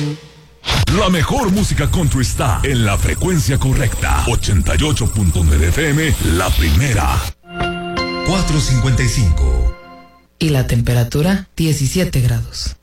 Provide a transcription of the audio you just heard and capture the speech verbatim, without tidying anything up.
La mejor música country está en la frecuencia correcta. ochenta y ocho punto nueve F M, la primera. cuatro cincuenta y cinco. Y la temperatura, diecisiete grados.